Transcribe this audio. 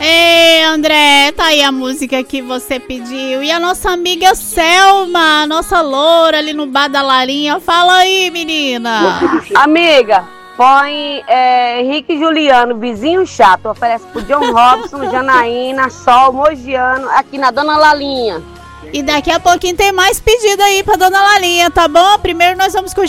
Ei, André, tá aí a música que você pediu. E a nossa amiga Selma, nossa loura ali no bar da Larinha. Fala aí, menina. Amiga, põe Henrique e Juliano, vizinho chato. Oferece pro John Robson, Janaína, Sol, Mogiano, aqui na Dona Lalinha. E daqui a pouquinho tem mais pedido aí pra Dona Lalinha, tá bom? Primeiro nós vamos curtir